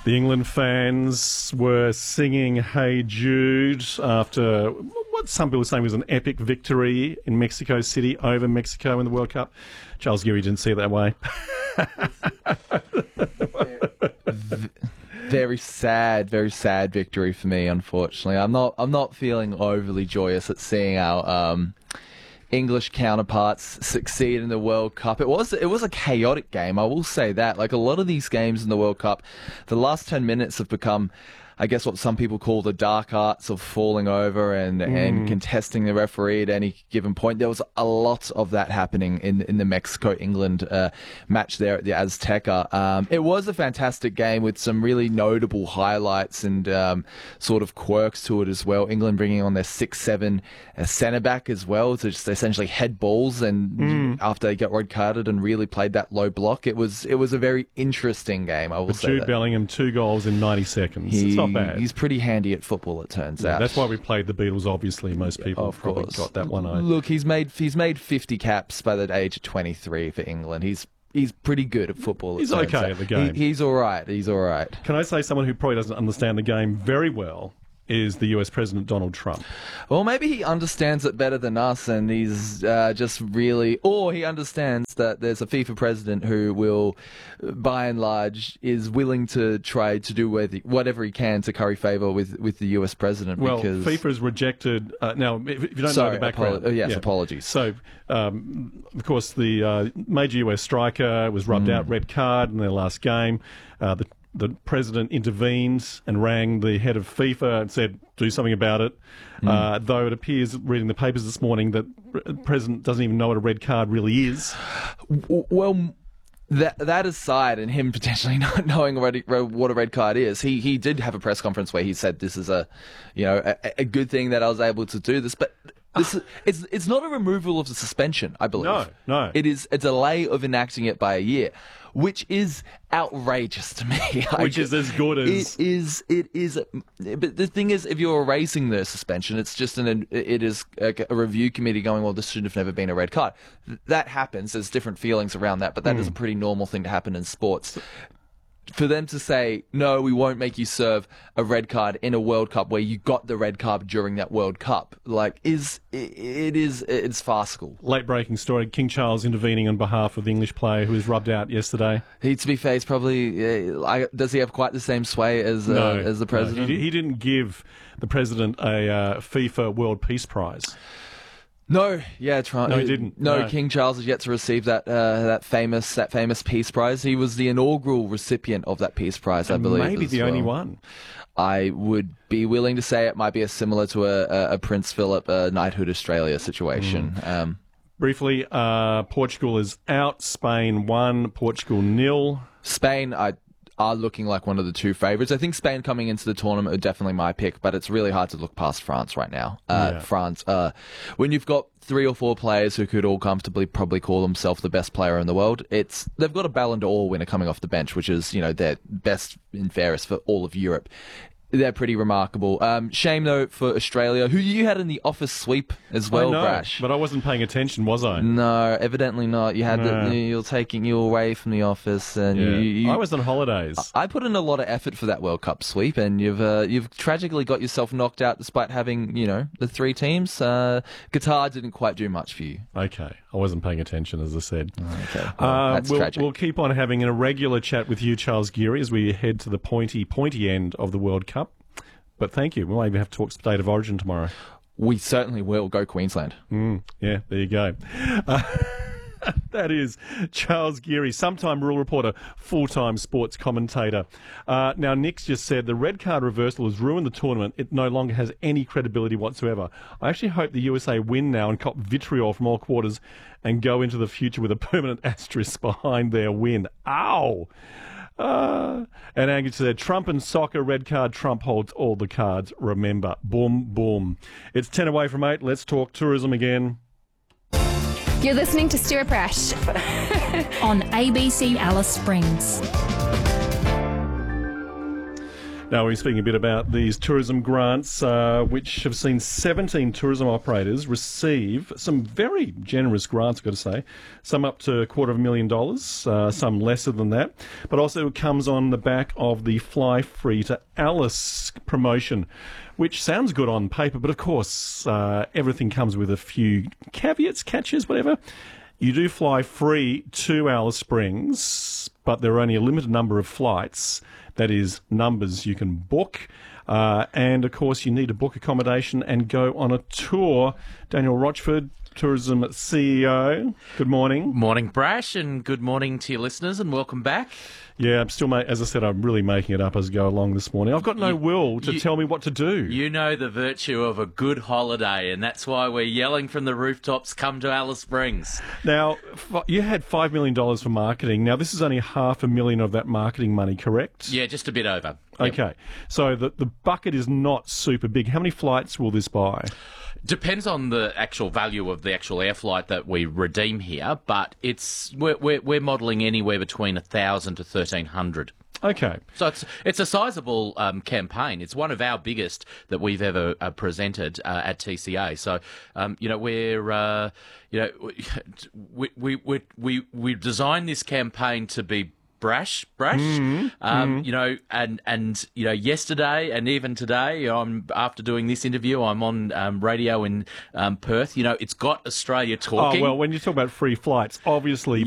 The England fans were singing Hey Jude after what some people are saying was an epic victory in Mexico City over Mexico in the World Cup. Charles Geary didn't see it that way. Very sad victory for me, unfortunately. I'm not feeling overly joyous at seeing our English counterparts succeed in the World Cup. It was a chaotic game, I will say that. Like a lot of these games in the World Cup, the last 10 minutes have become, I guess, what some people call the dark arts of falling over and contesting the referee at any given point. There was a lot of that happening in the Mexico-England match there at the Azteca. It was a fantastic game with some really notable highlights and sort of quirks to it as well. England bringing on their 6'7" centre-back as well to just essentially head balls and after they got red carded and really played that low block. It was a very interesting game, I will say. Jude Bellingham, 2 goals in 90 seconds. It's not bad. He's pretty handy at football, it turns out. That's why we played the Beatles, obviously. Most people of probably course got that one over. Look, he's made 50 caps by the age of 23 for England. He's pretty good at football. He's okay at the game. He's all right. He's all right. Can I say someone who probably doesn't understand the game very well is the US President Donald Trump? Well, maybe he understands it better than us, and he's just really... Or he understands that there's a FIFA president who will, by and large, is willing to try to do whatever he can to curry favour with the US president. Well, because... FIFA has rejected... now, if you don't know the background... apologies. So, of course, the major US striker was rubbed out, red card in their last game. The president intervened and rang the head of FIFA and said, do something about it. Though it appears, reading the papers this morning, that the president doesn't even know what a red card really is. Well, that aside, and him potentially not knowing already what a red card is, he did have a press conference where he said this is a good thing that I was able to do this, but... It's not a removal of the suspension, I believe. No. It is a delay of enacting it by a year, which is outrageous to me. Which is as good as... It is. But the thing is, if you're erasing the suspension, it's just it is a review committee going, well, this should have never been a red card. That happens. There's different feelings around that, but that is a pretty normal thing to happen in sports. For them to say, no, we won't make you serve a red card in a World Cup where you got the red card during that World Cup, it's farcical. Late breaking story, King Charles intervening on behalf of the English player who was rubbed out yesterday. To be fair, he's probably, does he have quite the same sway as the president? No, he didn't give the president a FIFA World Peace Prize. No, he didn't. No, King Charles has yet to receive that famous Peace Prize. He was the inaugural recipient of that Peace Prize, I believe. Maybe the only one. I would be willing to say it might be similar to a Prince Philip Knighthood Australia situation. Briefly, Portugal is out. Spain 1, Portugal 0. Spain are looking like one of the two favourites. I think Spain coming into the tournament are definitely my pick, but it's really hard to look past France right now. France, when you've got 3 or 4 players who could all comfortably probably call themselves the best player in the world, they've got a Ballon d'Or winner coming off the bench, which is their best and fairest for all of Europe. They're pretty remarkable. Shame, though, for Australia, who you had in the office sweep as well, I know, Brash. But I wasn't paying attention, was I? No, evidently not. You had you're taking you away from the office, and I was on holidays. I put in a lot of effort for that World Cup sweep, and you've tragically got yourself knocked out despite having the 3 teams. Qatar didn't quite do much for you. Okay, I wasn't paying attention, as I said. Okay, well, that's tragic. We'll keep on having a regular chat with you, Charles Geary, as we head to the pointy end of the World Cup. But thank you. We'll maybe have to talk State of Origin tomorrow. We certainly will. Go Queensland. Yeah, there you go. That is Charles Geary, sometime rural reporter, full-time sports commentator. Now, Nick's just said the red card reversal has ruined the tournament. It no longer has any credibility whatsoever. I actually hope the USA win now and cop vitriol from all quarters and go into the future with a permanent asterisk behind their win. Ow! And Angus said, Trump and soccer, red card, Trump holds all the cards, remember. Boom, boom. It's 10 away from 8. Let's talk tourism again. You're listening to Stuart Brash on ABC Alice Springs. Now, we're speaking a bit about these tourism grants, which have seen 17 tourism operators receive some very generous grants, I've got to say. Some up to $250,000, some lesser than that. But also it comes on the back of the Fly Free to Alice promotion, which sounds good on paper, but of course everything comes with a few caveats, catches, whatever. You do fly free to Alice Springs, but there are only a limited number of flights. That is, numbers you can book. And, of course, you need to book accommodation and go on a tour. Daniel Rochford, Tourism CEO, good morning. Morning, Brash, and good morning to your listeners, and welcome back. Yeah, I'm still, as I said, I'm really making it up as I go along this morning. I've got no will to tell me what to do. You know the virtue of a good holiday, and that's why we're yelling from the rooftops, come to Alice Springs. Now, you had $5 million for marketing. Now, this is only $500,000 of that marketing money, correct? Yeah, just a bit over. Okay, so the bucket is not super big. How many flights will this buy? Depends on the actual value of the actual air flight that we redeem here, but we're modelling anywhere between 1,000 to 1,300. Okay. So it's a sizable campaign. It's one of our biggest that we've ever presented at TCA. So we designed this campaign to be brash. Yesterday and even today, after doing this interview, I'm on radio in Perth. It's got Australia talking. Oh, well, when you talk about free flights, obviously